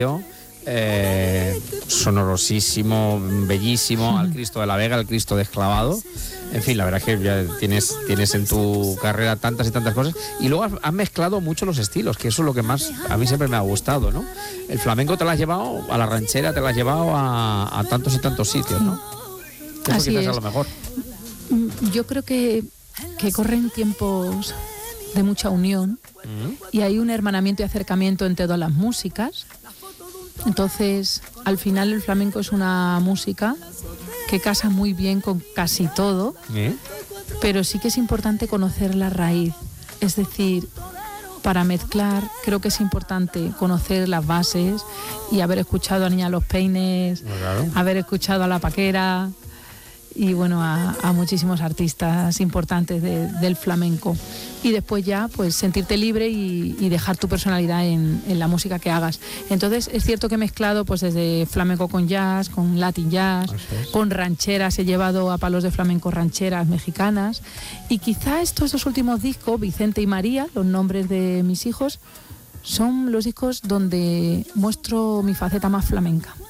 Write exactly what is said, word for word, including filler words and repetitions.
Eh, sonorosísimo, bellísimo, al Cristo de la Vega, al Cristo desclavado. En fin, la verdad es que ya tienes, tienes en tu carrera tantas y tantas cosas. Y luego has, has mezclado mucho los estilos, que eso es lo que más a mí siempre me ha gustado, ¿no? El flamenco te lo has llevado a la ranchera, te lo has llevado a, a tantos y tantos sitios, ¿no? Eso Así quizás es. a lo mejor. Yo creo que, que corren tiempos de mucha unión Uh-huh. y hay un hermanamiento y acercamiento entre todas las músicas. Entonces, al final el flamenco es una música que casa muy bien con casi todo, ¿Eh? pero sí que es importante conocer la raíz. Es decir, para mezclar creo que es importante conocer las bases y haber escuchado a Niña Los Peines, Claro. haber escuchado a La Paquera y bueno, a, a muchísimos artistas importantes de, del flamenco. Y después ya, pues sentirte libre y, y dejar tu personalidad en, en la música que hagas. Entonces, es cierto que he mezclado pues desde flamenco con jazz, con latin jazz, Es. con rancheras, he llevado a palos de flamenco rancheras mexicanas. Y quizá estos dos últimos discos, Vicente y María, los nombres de mis hijos, son los discos donde muestro mi faceta más flamenca.